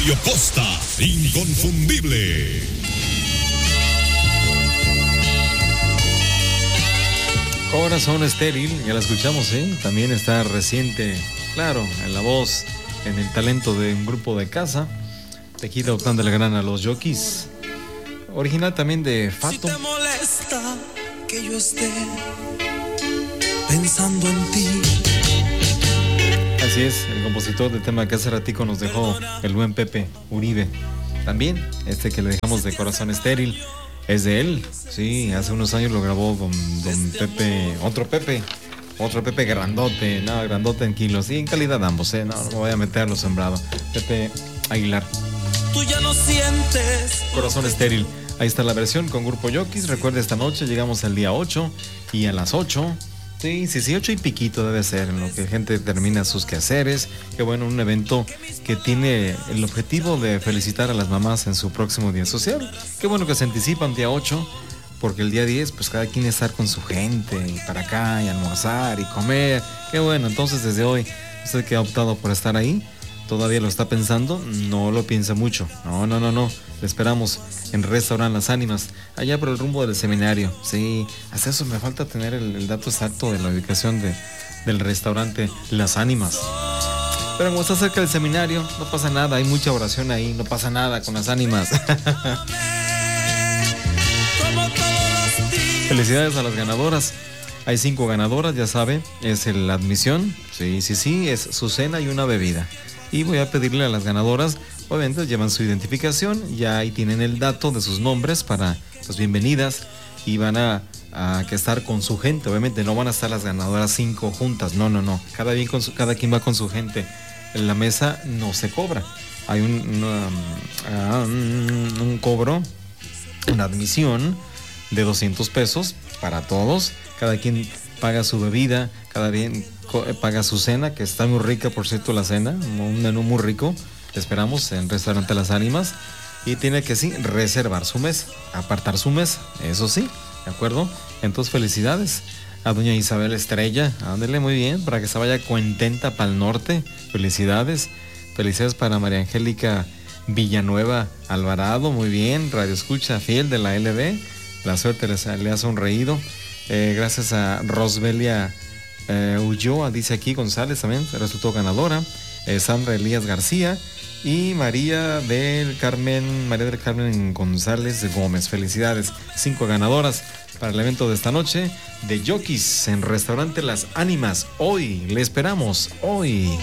Radio Costa, inconfundible. Corazón Estéril, ya la escuchamos, ¿eh? También está reciente, claro, en la voz, en el talento de un grupo de casa. Tequila Octán del Gran a los Yokis. Original también de Fato. Si te molesta que yo esté pensando en ti. Así es, el compositor del tema que hace ratico nos dejó el buen Pepe Uribe. También, este que le dejamos de Corazón Estéril, es de él. Sí, hace unos años lo grabó don Pepe, otro Pepe grandote, no, grandote en kilos, y en calidad ambos, no me voy a meter a lo sembrado. Pepe Aguilar. Tú ya no sientes. Corazón Estéril. Ahí está la versión con Grupo Yokis. Recuerda, esta noche llegamos al día 8 y a las 8. Sí, 8 y piquito debe ser, en lo que gente termina sus quehaceres. Qué bueno, un evento que tiene el objetivo de felicitar a las mamás en su próximo día social. Qué bueno que se anticipan día 8, porque el día 10, pues cada quien estar con su gente, y para acá, y almorzar, y comer. Qué bueno, entonces desde hoy, usted que ha optado por estar ahí, todavía lo está pensando, no lo piensa mucho. No. Le esperamos en Restaurant Las Ánimas, allá por el rumbo del seminario. Sí, hasta eso me falta tener el dato exacto de la ubicación del restaurante Las Ánimas. Pero como está cerca del seminario, no pasa nada, hay mucha oración ahí, no pasa nada con Las Ánimas. Felicidades a las ganadoras. Hay 5 ganadoras, ya sabe, es la admisión. Sí, es su cena y una bebida. Y voy a pedirle a las ganadoras, obviamente llevan su identificación, ya ahí tienen el dato de sus nombres para las bienvenidas y van a que estar con su gente. Obviamente no van a estar las ganadoras 5 juntas, no. Cada quien va con su gente. En la mesa no se cobra. Hay un cobro, una admisión de 200 pesos para todos. Cada quien paga su bebida, cada quien paga su cena, que está muy rica, por cierto, la cena, un menú muy rico. Te esperamos en Restaurante Las Ánimas. Y tiene que reservar su mesa, apartar su mesa, eso sí, ¿de acuerdo? Entonces felicidades a doña Isabel Estrella, ándele muy bien, para que se vaya contenta para el norte. Felicidades para María Angélica Villanueva Alvarado, muy bien, radio escucha fiel de la LB, la suerte le ha sonreído. Gracias a Rosbelia Ulloa, dice aquí González también, resultó ganadora. Sandra Elías García y María del Carmen González Gómez. Felicidades, 5 ganadoras para el evento de esta noche de Yokis en Restaurante Las Ánimas. Hoy le esperamos, hoy.